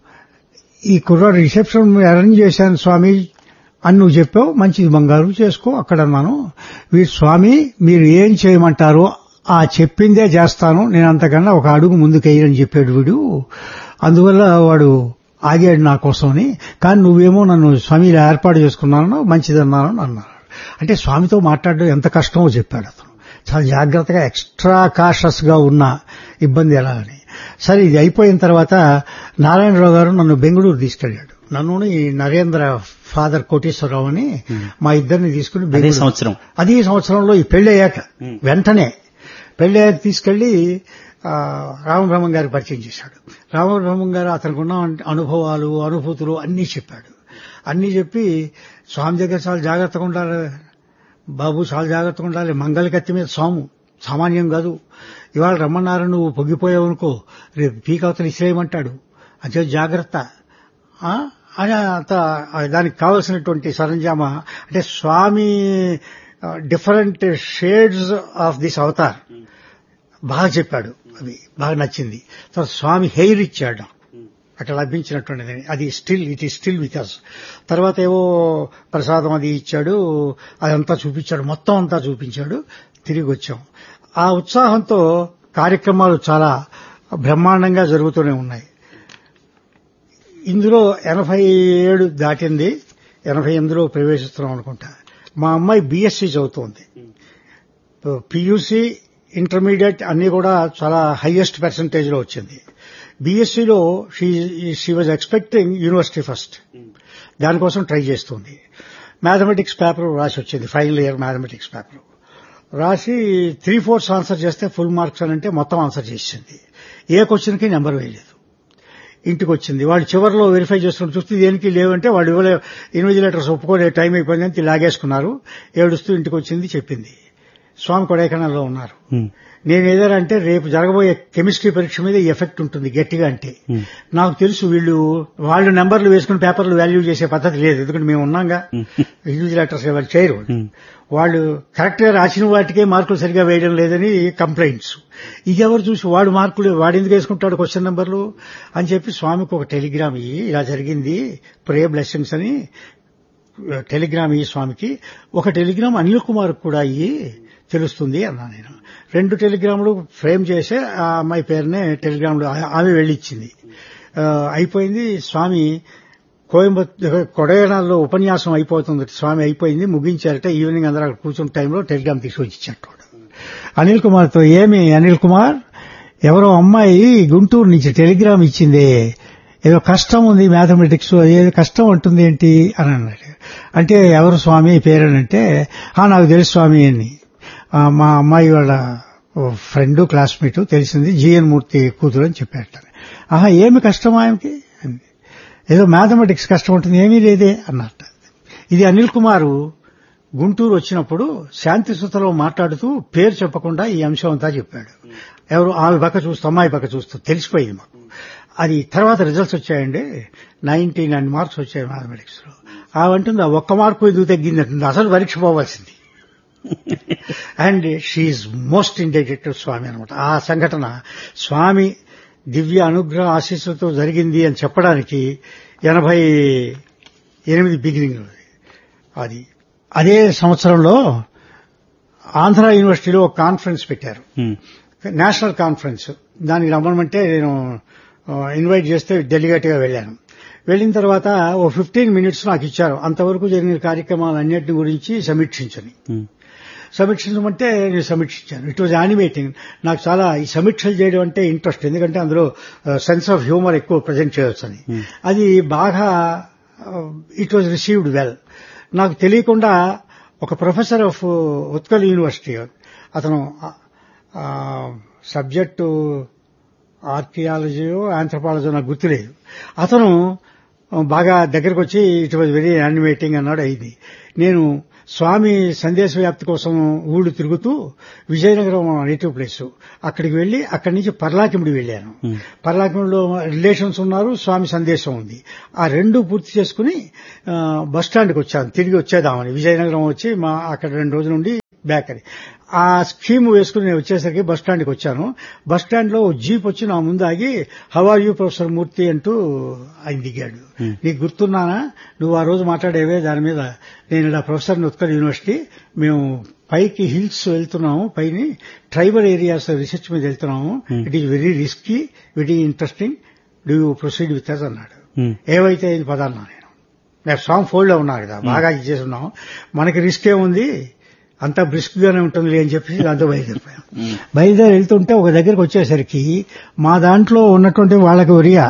ఈ కుర్రాడు రిసెప్షన్ అరేంజ్ చేశాను స్వామి అని నువ్వు చెప్పావు, మంచిది బంగారు చేసుకో అక్కడ అన్నాను. వీడు స్వామి మీరు ఏం చేయమంటారో ఆ చెప్పిందే చేస్తాను, నేను అంతకన్నా ఒక అడుగు ముందుకెయ్యని చెప్పాడు వీడు, అందువల్ల వాడు ఆగాడు నా కోసమని. కానీ నువ్వేమో నన్ను స్వామి ఇలా ఏర్పాటు చేసుకున్నాను మంచిదన్నాను అన్నాడు. అంటే స్వామితో మాట్లాడడం ఎంత కష్టమో చెప్పాడు అతను. చాలా జాగ్రత్తగా ఎక్స్ట్రా కాషస్ గా ఉన్న ఇబ్బంది ఎలా అని. సరే ఇది అయిపోయిన తర్వాత నారాయణరావు గారు నన్ను బెంగళూరు తీసుకెళ్లాడు. నన్ను నరేంద్ర ఫాదర్ కోటేశ్వరరావు అని మా ఇద్దరిని తీసుకుని అదే సంవత్సరం అదే సంవత్సరంలో ఈ పెళ్లి అయ్యాక వెంటనే పెళ్లి అయ్యాక తీసుకెళ్లి రామబ్రహ్మం గారికి పరిచయం చేశాడు. రామబ్రహ్మం గారు అతనికి ఉన్న అనుభవాలు అనుభూతులు అన్నీ చెప్పాడు. అన్నీ చెప్పి స్వామి దగ్గర చాలా జాగ్రత్తగా ఉండాలి బాబు, చాలా జాగ్రత్తగా ఉండాలి, మంగళ కత్తి మీద స్వాము సామాన్యం కాదు, ఇవాళ రమ్మన్నారు నువ్వు పొంగిపోయావు అనుకో రేపు పీకవతలు ఇసిరేయమంటాడు, అదే జాగ్రత్త అని అంత దానికి కావలసినటువంటి సరంజామా అంటే స్వామి different shades of this Avatar బాగా చెప్పాడు, అది బాగా నచ్చింది. తర్వాత స్వామి హెయిర్ ఇచ్చాడు అక్కడ లభించినటువంటిది, అది still it is still with us. తర్వాత ఏవో ప్రసాదం అది ఇచ్చాడు, అదంతా చూపించాడు, మొత్తం అంతా చూపించాడు. తిరిగి వచ్చాం. ఆ ఉత్సాహంతో కార్యక్రమాలు చాలా బ్రహ్మాండంగా జరుగుతూనే ఉన్నాయి. ఇందులో ఎనభై ఏడు దాటింది, ఎనభై ఎనిమిదిలో ప్రవేశిస్తున్నాం అనుకుంటా. మా అమ్మాయి బీఎస్సీ చదువుతోంది. పియూసీ ఇంటర్మీడియట్ అన్ని కూడా చాలా హైయెస్ట్ పర్సంటేజ్ లో వచ్చింది. బీఎస్సీలో she she was expecting university first, దానికోసం ట్రై చేస్తుంది. మ్యాథమెటిక్స్ పేపర్ రాసి వచ్చింది, ఫైనల్ ఇయర్ మ్యాథమెటిక్స్ పేపర్ రాసి త్రీ ఫోర్త్స్ ఆన్సర్ చేస్తే ఫుల్ మార్క్స్ అని అంటే మొత్తం ఆన్సర్ చేసింది. ఏ క్వశ్చన్ కి నెంబర్ వేయలేదు. ఇంటికి వచ్చింది, వాళ్ళు చివరిలో వెరిఫై చేసుకుని చూస్తే దేనికి లేవంటే వాళ్ళు ఇవ్వలే, ఇన్విజిలేటర్స్ ఒప్పుకోలే, టైం అయిపోయిందని లాగేసుకున్నారు. ఏడుస్తూ ఇంటికి వచ్చింది, చెప్పింది స్వామి కొడైకెనాల్లో ఉన్నారు. నేను ఏదైనా అంటే రేపు జరగబోయే కెమిస్ట్రీ పరీక్ష మీద ఈ ఎఫెక్ట్ ఉంటుంది గట్టిగా అంటే. నాకు తెలుసు వీళ్ళు వాళ్ళు నెంబర్లు వేసుకుని పేపర్లు వాల్యూ చేసే పద్ధతి లేదు, ఎందుకంటే మేము ఉన్నాగా. ఇన్విజిలేటర్స్ ఎవరు చేయరు. వాళ్ళు కరెక్ట్ గా రాసిన వాటికే మార్కులు సరిగా వేయడం లేదని కంప్లైంట్స్. ఇది ఎవరు చూసి వాడు మార్కులు వాడు ఎందుకు వేసుకుంటాడు క్వశ్చన్ నెంబర్లు అని చెప్పి స్వామికి ఒక టెలిగ్రామ్ ఇయ్యి, ఇలా జరిగింది ప్రే బ్లెస్సింగ్స్ అని టెలిగ్రామ్ ఇయ్యి స్వామికి. ఒక టెలిగ్రామ్ అనిల్ కుమార్ కూడా అయ్యి తెలుస్తుంది అన్నా నేను. రెండు టెలిగ్రాములు ఫ్రేమ్ చేసే ఆ అమ్మాయి పేరునే టెలిగ్రాములు ఆమె వెళ్ళిచ్చింది. అయిపోయింది. స్వామి కోయంబత్తూర్ కొడైకెనాల్లో ఉపన్యాసం అయిపోతుంది, స్వామి అయిపోయింది, ముగించారట. ఈవినింగ్ అందరూ అక్కడ కూర్చున్న టైంలో టెలిగ్రామ్ తీసుకొచ్చి ఇచ్చాడు అనిల్ కుమార్తో. ఏమి అనిల్ కుమార్, ఎవరో అమ్మాయి గుంటూరు నుంచి టెలిగ్రామ్ ఇచ్చింది, ఏదో కష్టం ఉంది మ్యాథమెటిక్స్, ఏదో కష్టం ఉంటుంది ఏంటి అని అన్నాడు. అంటే ఎవరు స్వామి పేరేనంటే, నాకు తెలుసు స్వామి అని. మా అమ్మాయి వాళ్ళ ఫ్రెండ్ క్లాస్మేట్ తెలిసింది, జిఎన్ మూర్తి కూతురు అని చెప్పారట. ఆహా, ఏమి కష్టం ఆయనకి? ఏదో మ్యాథమెటిక్స్ కష్టం ఉంటుంది, ఏమీ లేదే అన్నట్ట. ఇది అనిల్ కుమారు గుంటూరు వచ్చినప్పుడు శాంతిసుతలో మాట్లాడుతూ పేరు చెప్పకుండా ఈ అంశం అంతా చెప్పాడు. ఎవరు ఆమె పక్క చూస్తూ అమ్మాయి పక్క చూస్తూ తెలిసిపోయింది మాకు. అది తర్వాత రిజల్ట్స్ వచ్చాయండి, నైన్టీ నైన్ మార్క్స్ వచ్చాయి మ్యాథమెటిక్స్ లో. ఆవంటుంది ఆ ఒక్క మార్కు ఎందుకు తగ్గిందంటుంది, అసలు పరీక్ష పోవాల్సింది. And she most indebted to స్వామి అనమాట. ఆ సంఘటన స్వామి దివ్య అనుగ్రహ ఆశీస్సులతో జరిగింది అని చెప్పడానికి ఎనభై ఎనిమిది బిగినింగ్ అది. అదే సంవత్సరంలో ఆంధ్ర యూనివర్సిటీలో ఒక కాన్ఫరెన్స్ పెట్టారు, నేషనల్ కాన్ఫరెన్స్. దానికి రమ్మమంటే నేను ఇన్వైట్ చేస్తే డెలిగేట్ గా వెళ్ళాను. వెళ్లిన తర్వాత ఓ ఫిఫ్టీన్ మినిట్స్ నాకు ఇచ్చారు, అంతవరకు జరిగిన కార్యక్రమాలన్నింటి గురించి సమీక్షించని. సమీక్షించమంటే నేను సమీక్షించాను. It was animating. నాకు చాలా ఈ సమీక్షలు చేయడం అంటే ఇంట్రెస్ట్, ఎందుకంటే అందులో సెన్స్ ఆఫ్ హ్యూమర్ ఎక్కువ ప్రజెంట్ చేయవచ్చు అని. అది బాగా ఇట్ వాజ్ రిసీవ్డ్ వెల్. నాకు తెలియకుండా ఒక ప్రొఫెసర్ ఆఫ్ ఉత్కల్ యూనివర్సిటీ, అతను సబ్జెక్టు ఆర్కియాలజీయో ఆంథ్రపాలజీయో నాకు గుర్తులేదు, అతను బాగా దగ్గరకు వచ్చి ఇట్ వాజ్ వెరీ యానిమేటింగ్ అన్నాడు. అయింది. నేను స్వామి సందేశ వ్యాప్తి కోసం ఊళ్ళు తిరుగుతూ విజయనగరం నేటివ్ ప్లేస్ అక్కడికి వెళ్లి అక్కడి నుంచి పర్లాకిముడి వెళ్లాను. పర్లాకిముడిలో రిలేషన్స్ ఉన్నారు, స్వామి సందేశం ఉంది. ఆ రెండు పూర్తి చేసుకుని బస్ స్టాండ్కి వచ్చాను, తిరిగి వచ్చేదామని. విజయనగరం వచ్చి మా అక్కడ రెండు రోజుల నుండి బ్యాక్ అని ఆ స్కీమ్ వేసుకుని నేను వచ్చేసరికి బస్ స్టాండ్కి వచ్చాను. బస్ స్టాండ్ లో జీప్ వచ్చి నా ముందు ఆగి, హౌ ఆర్ యూ ప్రొఫెసర్ మూర్తి అంటూ ఆయన దిగాడు. నీకు గుర్తున్నానా, నువ్వు ఆ రోజు మాట్లాడేవే దాని మీద. నేను ఇలా ప్రొఫెసర్ ఉత్కల్ యూనివర్సిటీ, మేము పైకి హిల్స్ వెళ్తున్నాము, పైని ట్రైబల్ ఏరియాస్ రీసెర్చ్ మీద వెళ్తున్నాము. It is very risky, very interesting, do you proceed with us అన్నాడు. ఏవైతే ఇది పదాన్నా నేను నేను సాంగ్ ఫోల్డ్ లో ఉన్నా కదా, బాగా ఇచ్చేసి ఉన్నాం, మనకి రిస్క్ ఏముంది, అంతా బ్రిస్క్ గానే ఉంటుంది అని చెప్పి దాంతో బయలుదేరిపోయాం. బయలుదేరి వెళ్తుంటే ఒక దగ్గరికి వచ్చేసరికి మా దాంట్లో ఉన్నటువంటి వాళ్ళకి ఒరియా,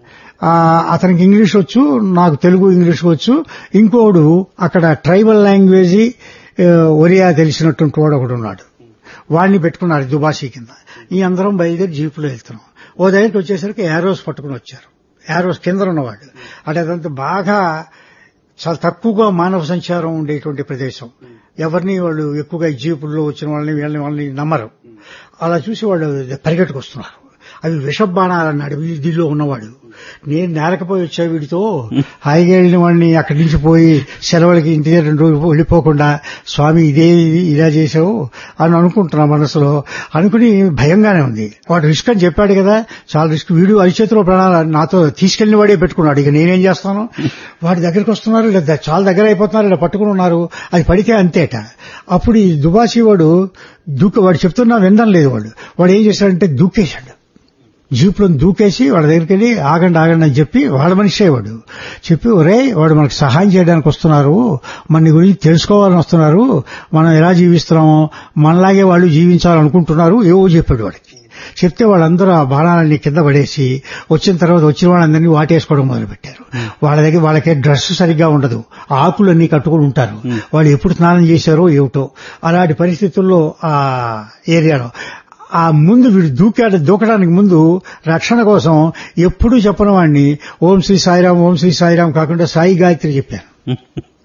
అతనికి ఇంగ్లీష్ వచ్చు, నాకు తెలుగు ఇంగ్లీష్ వచ్చు, ఇంకోడు అక్కడ ట్రైబల్ లాంగ్వేజ్ ఒరియా తెలిసినటువంటి వాడు ఒకడు ఉన్నాడు, వాడిని పెట్టుకున్నాడు దుబాషీ కింద. ఈ అందరం బయలుదేరి జీపులో వెళ్తున్నాం. ఓ దగ్గరికి వచ్చేసరికి యారోస్ పట్టుకుని వచ్చారు. యారోస్ కింద ఉన్నవాడు. అంటే అదంతా బాగా చాలా తక్కువగా మానవ సంచారం ఉండేటువంటి ప్రదేశం. ఎవరిని వాళ్ళు ఎక్కువగా జీపుల్లో వచ్చిన వాళ్ళని వీళ్ళని వాళ్ళని నమ్మరు. అలా చూసి వాళ్ళు పరిగెట్టుకొస్తున్నారు. అవి విషబాణాలన్నాడు దీనిలో ఉన్నవాడు. నేను నేరకపోయి వచ్చా వీడితో, హాయిగా వెళ్ళిన వాడిని అక్కడి నుంచి పోయి సెలవులకి ఇంటి దగ్గర రెండు రోజులు వెళ్ళిపోకుండా, స్వామి ఇదే ఇలా చేసావు అని అనుకుంటున్నా మనసులో. అనుకుని భయంగానే ఉంది. వాడు రిస్క్ అని చెప్పాడు కదా, చాలా రిస్క్. వీడు అరిచేతిలో ప్రాణాలు నాతో తీసుకెళ్లిన వాడే పెట్టుకున్నాడు. ఇక నేనేం చేస్తాను, వాడి దగ్గరికి వస్తున్నారు, ఇలా చాలా దగ్గర అయిపోతున్నారు, ఇలా పట్టుకుని ఉన్నారు, అది పడితే అంతేట. అప్పుడు ఈ దుబాసీ వాడు దూక వాడు చెప్తున్నా వినడం లేదు. వాడు వాడు ఏం చేశాడంటే దూకేశాడు, జీపులో దూకేసి వాళ్ళ దగ్గరికి వెళ్ళి ఆగండి ఆగండి అని చెప్పి, వాళ్ళ మనిషే వాడు చెప్పి, ఒరే వాడు మనకు సహాయం చేయడానికి వస్తున్నారు, మన గురించి తెలుసుకోవాలని వస్తున్నారు, మనం ఎలా జీవిస్తున్నామో మనలాగే వాళ్ళు జీవించాలనుకుంటున్నారు, ఏవో చెప్పాడు వాడికి. చెప్తే వాళ్ళందరూ ఆ బాణాలన్నీ కింద పడేసి వచ్చిన తర్వాత వచ్చిన వాళ్ళందరినీ వాటేసుకోవడం మొదలు పెట్టారు. వాళ్ళ దగ్గర వాళ్ళకే డ్రెస్ సరిగ్గా ఉండదు, ఆకులన్నీ కట్టుకుని ఉంటారు. వాళ్ళు ఎప్పుడు స్నానం చేశారో ఏమిటో అలాంటి పరిస్థితుల్లో ఆ ఏరియాలో. ఆ ముందు వీడు దూకాడు, దూకడానికి ముందు రక్షణ కోసం ఎప్పుడూ చెప్పని వాడిని ఓం శ్రీ సాయిరాం ఓం శ్రీ సాయిరాం కాకుండా సాయి గాయత్రి చెప్పాను.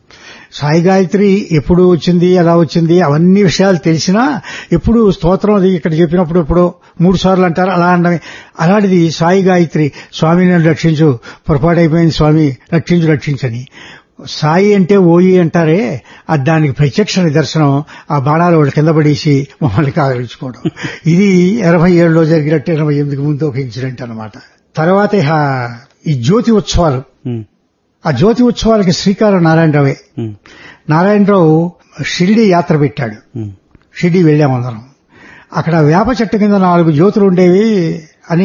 సాయి గాయత్రి ఎప్పుడు వచ్చింది, ఎలా వచ్చింది, అవన్నీ విషయాలు తెలిసినా ఎప్పుడు స్తోత్రం అది ఇక్కడ చెప్పినప్పుడు ఎప్పుడో మూడు సార్లు అంటారు, అలా అనడమే. అలాంటిది సాయి గాయత్రి, స్వామి నన్ను రక్షించు, పొరపాటైపోయింది స్వామి, రక్షించు రక్షించని. సాయి అంటే ఓయి అంటారే, అది దానికి ప్రత్యక్ష నిదర్శనం. ఆ బాణాలు వాళ్ళు కింద పడేసి మమ్మల్ని కాగలించుకోవడం. ఇది ఎనభై ఏడులో జరిగినట్టు ఎనభై ఎనిమిదికి ముందు ఒక ఇన్సిడెంట్ అనమాట. తర్వాత ఈ జ్యోతి ఉత్సవాలు, ఆ జ్యోతి ఉత్సవాలకి శ్రీకారం నారాయణరావే. నారాయణరావు షిరిడి యాత్ర పెట్టాడు. షిరిడి వెళ్ళామందరం. అక్కడ వేప చెట్టు కింద నాలుగు జ్యోతులు ఉండేవి అని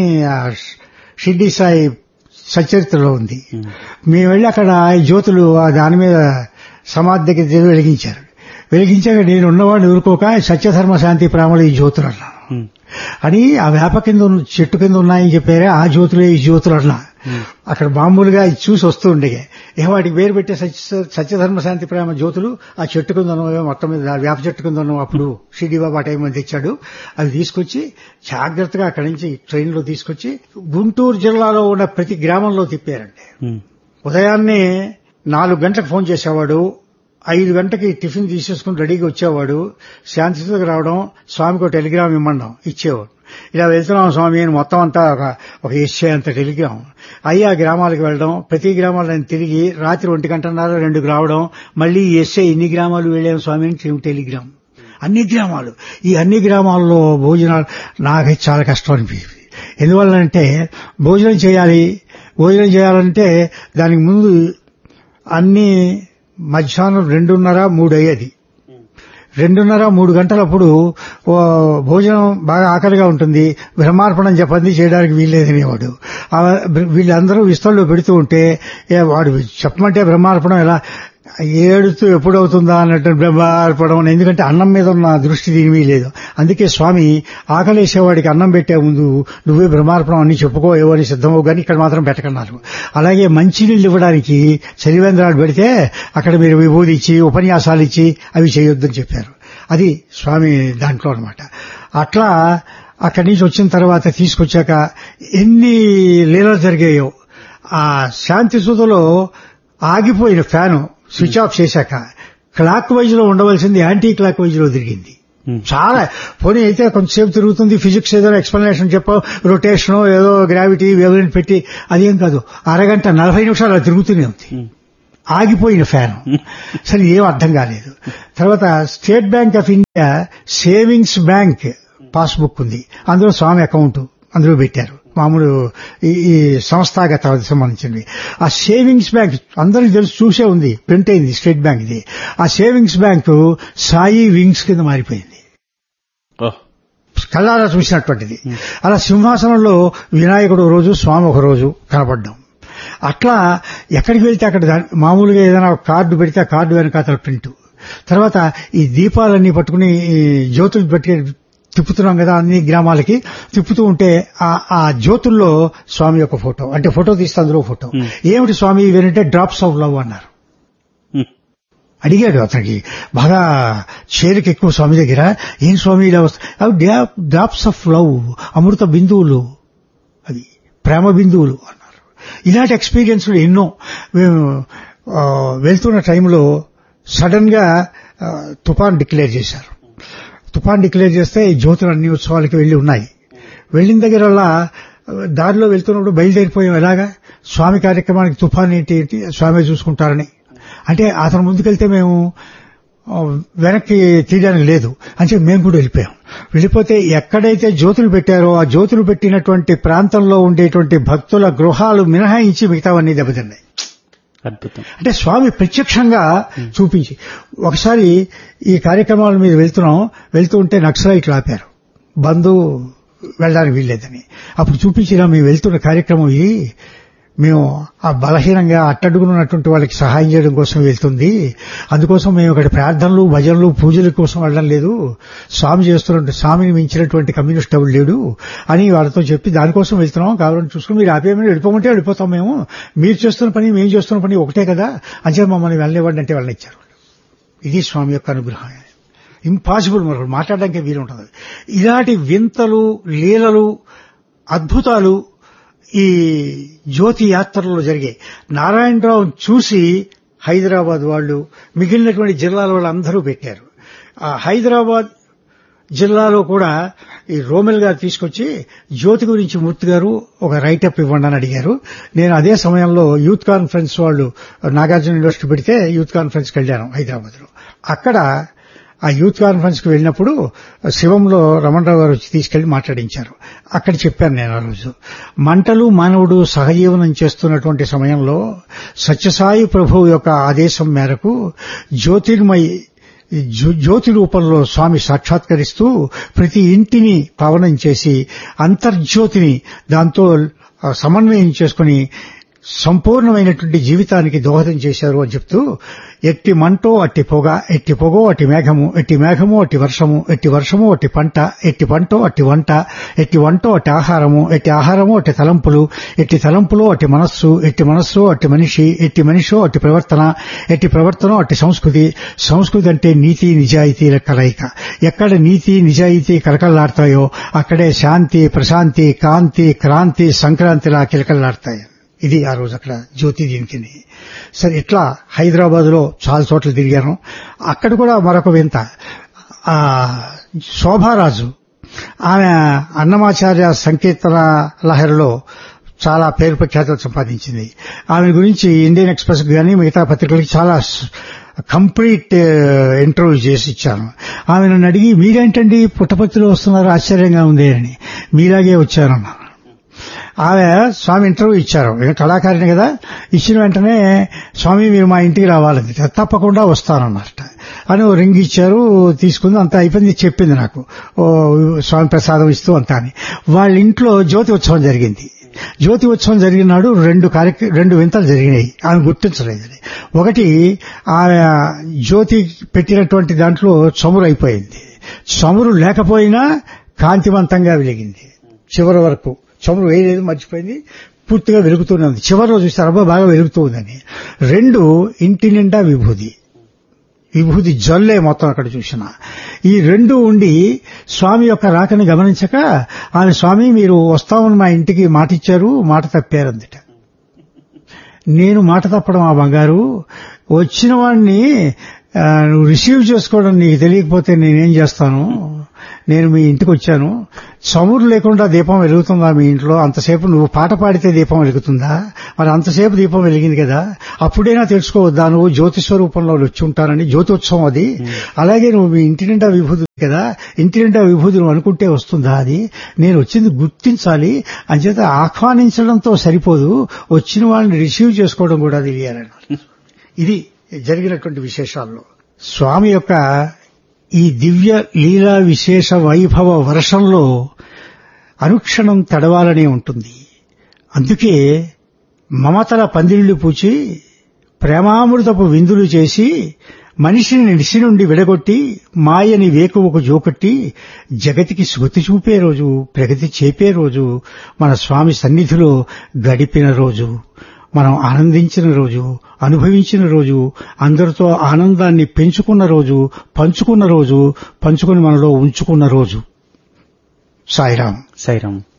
షిరిడి సాయి సచరిత్రలో ఉంది. మేము వెళ్ళి అక్కడ ఈ జ్యోతులు దాని మీద సమాధి దగ్గర వెలిగించారు. వెలిగించాక నేను ఉన్నవాడిని ఊరుకోక సత్యధర్మ శాంతి ప్రేమలు ఈ జ్యోతులు అన్నా అని, ఆ వేప కింద చెట్టు కింద ఉన్నాయని చెప్పారే, ఆ జ్యోతులే ఈ జ్యోతులు అన్నా. అక్కడ మామూలుగా ఇది చూసి వస్తూ ఉండే ఏ వాటికి పేరు పెట్టే సత్య సత్యధర్మ శాంతి ప్రేమ జ్యోతులు ఆ చెట్టు కింద ఉన్నవే, మొత్తం మీద వేప చెట్టు కింద ఉన్నాం. అప్పుడు షిరిడి బాబా టైం అని తెచ్చాడు. అవి తీసుకొచ్చి జాగ్రత్తగా అక్కడి నుంచి ట్రైన్ లో తీసుకొచ్చి గుంటూరు జిల్లాలో ఉన్న ప్రతి గ్రామంలో తిప్పారండి. ఉదయాన్నే నాలుగు గంటలకు ఫోన్ చేసేవాడు, ఐదు గంటకి టిఫిన్ తీసేసుకుని రెడీగా వచ్చేవాడు. శాంతికి రావడం, స్వామికి టెలిగ్రామ్ ఇమ్మండం, ఇచ్చేవాడు. ఇలా వెళ్తున్నాం స్వామి అని మొత్తం అంతా ఒక ఎస్ఏ అంత టెలిగ్రామ్ అయ్యి ఆ గ్రామాలకు వెళ్ళడం, ప్రతి గ్రామాలను తిరిగి రాత్రి ఒంటి గంటన్నర రెండుకు రావడం, మళ్లీ ఎస్ఏ ఎన్ని గ్రామాలు వెళ్ళాం స్వామి అని టెలిగ్రామ్. అన్ని గ్రామాలు, ఈ అన్ని గ్రామాల్లో భోజనాలు నాకైతే చాలా కష్టం అనిపించింది. ఎందువల్లంటే భోజనం చేయాలి, భోజనం చేయాలంటే దానికి ముందు అన్ని మధ్యాహ్నం రెండున్నర మూడు అయ్యేది. రెండున్నర మూడు గంటలప్పుడు భోజనం బాగా ఆకలిగా ఉంటుంది, బ్రహ్మార్పణం చెప్పండి చేయడానికి వీల్లేదనేవాడు. వీళ్ళందరూ విస్తల్లో పెడుతూ ఉంటే వాడు చెప్పమంటే బ్రహ్మార్పణం ఎలా ఏడుతూ ఎప్పుడవుతుందా అన్నట్టు బ్రహ్మార్పణం. ఎందుకంటే అన్నం మీద ఉన్న దృష్టి దీని లేదు. అందుకే స్వామి ఆకలేసేవాడికి అన్నం పెట్టే ముందు నువ్వే బ్రహ్మార్పణం అన్ని చెప్పుకో, ఏవని సిద్ధమవు, కానీ ఇక్కడ మాత్రం పెట్టకన్నారు. అలాగే మంచినీళ్ళు ఇవ్వడానికి చలివేంద్రాలు పెడితే అక్కడ మీరు విభూది ఇచ్చి ఉపన్యాసాలు ఇచ్చి అవి చేయొద్దని చెప్పారు. అది స్వామి దాంట్లో అనమాట. అట్లా అక్కడి నుంచి వచ్చిన తర్వాత తీసుకొచ్చాక ఎన్ని లీలలు జరిగాయో. ఆ శాంతి సూదలో ఆగిపోయిన ఫ్యాను స్విచ్ ఆఫ్ చేశాక క్లాక్ వైజ్ లో ఉండవలసింది యాంటీ క్లాక్ వైజ్ లో తిరిగింది. చాలా పోనీ అయితే కొంతసేపు తిరుగుతుంది, ఫిజిక్స్ ఏదో ఎక్స్ప్లెనేషన్ చెప్పావు, రొటేషన్ ఏదో గ్రావిటీ వేవ్లెంత్ పెట్టి, అదేం కాదు, అరగంట నలభై నిమిషాలు అలా తిరుగుతూనే ఉంది. ఆగిపోయిన ఫ్యాన్. సరే ఏం అర్థం కాలేదు. తర్వాత state bank of India savings bank passbook ఉంది, అందులో స్వామి అకౌంట్ అందులో పెట్టారు, మామూలు ఈ సంస్థాగత సంబంధించినవి. ఆ సేవింగ్స్ బ్యాంక్ అందరికీ తెలుసు, చూసే ఉంది, ప్రింట్ అయింది స్టేట్ బ్యాంక్ ఇది. ఆ సేవింగ్స్ బ్యాంక్ సాయి వింగ్స్ కింద మారిపోయింది, కళ్ళారా చూసినటువంటిది. అలా సింహాసనంలో వినాయకుడు ఒక రోజు, స్వామి ఒక రోజు కనపడ్డాం. అట్లా ఎక్కడికి వెళ్తే అక్కడ మామూలుగా ఏదైనా కార్డు పెడితే ఆ కార్డు వెనకాతల ప్రింట్. తర్వాత ఈ దీపాలన్నీ పట్టుకుని జ్యోతులు పెట్టి తిప్పుతున్నాం కదా అన్ని గ్రామాలకి, తిప్పుతూ ఉంటే ఆ జ్యోతుల్లో స్వామి యొక్క ఫోటో, అంటే ఫోటో తీస్తే అందులో ఫోటో. ఏమిటి స్వామి ఇవేంటే డ్రాప్స్ ఆఫ్ లవ్ అన్నారు. అడిగాడు అతనికి బాగా చేరిక ఎక్కువ స్వామి దగ్గర, ఏం స్వామి ఇలా వస్తాయి, అవి డ్రాప్స్ ఆఫ్ లవ్, అమృత బిందువులు, అది ప్రేమ బిందువులు అన్నారు. ఇలాంటి ఎక్స్పీరియన్స్ ఎన్నో. మేము వెళ్తున్న టైంలో సడన్ గా తుఫాన్ డిక్లేర్ చేశారు. తుఫాన్ డిక్లేర్ చేస్తే జ్యోతులు అన్ని ఉత్సవాలకి వెళ్లి ఉన్నాయి. వెళ్లిన దగ్గర దారిలో వెళ్తున్నప్పుడు బయలుదేరిపోయాం. ఎలాగా స్వామి కార్యక్రమానికి తుఫాన్ ఏంటి ఏంటి స్వామి చూసుకుంటారని. అంటే అతను ముందుకెళ్తే మేము వెనక్కి తీయడానికి లేదు అని చెప్పి మేము కూడా వెళ్ళిపోయాం. వెళ్ళిపోతే ఎక్కడైతే జ్యోతులు పెట్టారో ఆ జ్యోతులు పెట్టినటువంటి ప్రాంతంలో ఉండేటువంటి భక్తుల గృహాలు మినహాయించి మిగతావన్నీ దెబ్బతిన్నాయి. అంటే స్వామి ప్రత్యక్షంగా చూపించి. ఒకసారి ఈ కార్యక్రమాల మీద వెళ్తున్నాం, వెళ్తూ ఉంటే నక్సలైట్లు ఆపారు, బంధు వెళ్ళడానికి వీల్లేదని. అప్పుడు చూపించినా మేము వెళ్తున్న కార్యక్రమం ఇది, మేము ఆ బలహీనంగా అట్టడుగునున్నటువంటి వాళ్ళకి సహాయం చేయడం కోసం వెళ్తుంది, అందుకోసం మేము ఇక్కడ ప్రార్థనలు భజనలు పూజల కోసం వెళ్ళడం లేదు, స్వామి చేస్తున్న స్వామిని మించినటువంటి కమ్యూనిస్ట్ ఎవరు లేడు అని వాళ్ళతో చెప్పి దానికోసం వెళ్తున్నాం, కావాలని చూసుకుని మీరు ఆపేమని వెళ్ళిపోమంటే వెళ్ళిపోతాం, మేము మీరు చేస్తున్న పని మేము చేస్తున్న పని ఒకటే కదా అని చెప్పి మమ్మల్ని వెళ్ళనివ్వండి అంటే వెళ్ళనిచ్చారు. ఇది స్వామి యొక్క అనుగ్రహం. ఇంపాసిబుల్, మరొకటి మాట్లాడడానికి వీలు ఉంటుంది. ఇలాంటి వింతలు లీలలు అద్భుతాలు ఈ జ్యోతి యాత్రలో జరిగాయి. నారాయణరావు చూసి హైదరాబాద్ వాళ్ళు, మిగిలినటువంటి జిల్లాల వాళ్ళు అందరూ పెట్టారు. ఆ హైదరాబాద్ జిల్లాలో కూడా ఈ రోమెల్ గారు తీసుకొచ్చి జ్యోతి గురించి మూర్తి గారు ఒక రైటప్ ఇవ్వండి అని అడిగారు. నేను అదే సమయంలో యూత్ కాన్ఫరెన్స్ వాళ్ళు నాగార్జున యూనివర్సిటీ పెడితే యూత్ కాన్ఫరెన్స్కి వెళ్ళాను హైదరాబాద్ లో. అక్కడ ఆ యూత్ కాన్ఫరెన్స్ కి వెళ్ళినప్పుడు శివంలో రమణరావు గారు వచ్చి తీసుకెళ్లి మాట్లాడించారు. అక్కడ చెప్పాను నేను ఆ రోజు, మంటలు మానవుడు సహజీవనం చేస్తున్నటువంటి సమయంలో సత్యసాయి ప్రభువు యొక్క ఆదేశం మేరకు జ్యోతిర్మయి జ్యోతి రూపంలో స్వామి సాక్షాత్కరిస్తూ ప్రతి ఇంటిని పావనం చేసి అంతర్జ్యోతిని దాంతో సమన్వయం చేసుకుని సంపూర్ణమైనటువంటి జీవితానికి దోహదం చేశారు అని చెప్తూ, ఎట్టి మంటో అట్టి పొగ, ఎట్టి పొగో అట్టి మేఘము, ఎట్టి మేఘమో అట్టి వర్షము, ఎట్టి వర్షమో అట్టి పంట, ఎట్టి పంటో అట్టి వంట, ఎట్టి వంటో అట్టి ఆహారము, ఎట్టి ఆహారమో అట్టి తలంపులు, ఎట్టి తలంపులో అట్టి మనస్సు, ఎట్టి మనస్సు అట్టి మనిషి, ఎట్టి మనిషో అట్టి ప్రవర్తన, ఎట్టి ప్రవర్తనో అట్టి సంస్కృతి. సంస్కృతి అంటే నీతి నిజాయితీల కలయిక. ఎక్కడ నీతి నిజాయితీ కలకల్లాడతాయో అక్కడే శాంతి, ప్రశాంతి, కాంతి, క్రాంతి, సంక్రాంతిలా కిలకల్లాడతాయి. ఇది ఆ రోజు అక్కడ జ్యోతి దీనికి. సరే, ఇట్లా హైదరాబాద్ లో చాలా చోట్ల తిరిగాను. అక్కడ కూడా మరొక వింత, ఆ శోభారాజు ఆమె అన్నమాచార్య సంకీర్తన లహరిలో చాలా పేరు ప్రఖ్యాతలు సంపాదించింది. ఆమె గురించి ఇండియన్ ఎక్స్ప్రెస్ కానీ మిగతా పత్రికలకి చాలా కంప్లీట్ ఇంటర్వ్యూ చేసి ఇచ్చాను. ఆమె నన్ను అడిగి, మీరేంటండి పుట్టపర్తిలో వస్తున్నారు, ఆశ్చర్యంగా ఉంది అని. మీలాగే వచ్చానన్నాను. ఆమె స్వామి ఇంటర్వ్యూ ఇచ్చారు, కళాకారిణి కదా. ఇచ్చిన వెంటనే స్వామి మీరు మా ఇంటికి రావాలండి, తప్పకుండా వస్తానన్నమాట అని ఓ రింగ్ ఇచ్చారు. తీసుకుంది, అంతా అయిపోయింది. చెప్పింది నాకు, ఓ స్వామి ప్రసాదం ఇస్తూ అంతా అని. వాళ్ళ ఇంట్లో జ్యోతి ఉత్సవం జరిగింది. జ్యోతి ఉత్సవం జరిగిన నాడు రెండు కార్యక్రమ రెండు వింతలు జరిగినాయి. ఆమె గుర్తించలేదని. ఒకటి, ఆమె జ్యోతి పెట్టినటువంటి దాంట్లో చమురు అయిపోయింది. చమురు లేకపోయినా కాంతివంతంగా వెలిగింది. చివరి వరకు చమురు వేయలేదు, మర్చిపోయింది, పూర్తిగా వెలుగుతూనే ఉంది. చివరిలో చూస్తారు, అబ్బా బాగా వెలుగుతూ ఉందని. రెండు, ఇంటి నిండా విభూది, విభూది జల్లే మొత్తం అక్కడ చూసిన. ఈ రెండు ఉండి స్వామి యొక్క రాకని గమనించక ఆమె, స్వామి మీరు వస్తామని మా ఇంటికి మాట ఇచ్చారు, మాట తప్పారందిట. నేను మాట తప్పడం ఆ బంగారు, వచ్చిన వాడిని నువ్వు రిసీవ్ చేసుకోవడం నీకు తెలియకపోతే నేనేం చేస్తాను, నేను మీ ఇంటికి వచ్చాను, చమురు లేకుండా దీపం వెలుగుతుందా మీ ఇంట్లో? అంతసేపు నువ్వు పాట పాడితే దీపం వెలుగుతుందా? మరి అంతసేపు దీపం వెలిగింది కదా, అప్పుడైనా తెలుసుకోవద్దా నువ్వు జ్యోతి స్వరూపంలో వచ్చి ఉంటానని? జ్యోతిోత్సవం అది. అలాగే నువ్వు మీ ఇంటి నిండా విభూది కదా, ఇంటి నిండా విభూది నువ్వు అనుకుంటే వస్తుందా? అది నేను వచ్చింది గుర్తించాలి, అంచేత ఆహ్వానించడంతో సరిపోదు, వచ్చిన వాళ్ళని రిసీవ్ చేసుకోవడం కూడా తెలియాలని. ఇది జరిగినటువంటి విశేషాల్లో స్వామి యొక్క ఈ దివ్య లీలా విశేష వైభవ వర్షంలో అనుక్షణం తడవాలనే ఉంటుంది. అందుకే మమతల పందిళ్లు పూచి ప్రేమామృతపు విందులు చేసి మనిషిని నిసి నుండి విడగొట్టి మాయని వేకువకు జోకొట్టి జగతికి స్మృతి చూపే రోజు, ప్రగతి చేపే రోజు మన స్వామి సన్నిధిలో గడిపిన రోజు, మనం ఆనందించిన రోజు, అనుభవించిన రోజు, అందరితో ఆనందాన్ని పెంచుకున్న రోజు, పంచుకున్న రోజు, పంచుకుని మనలో ఉంచుకున్న రోజు. సాయిరాం. సాయిరాం.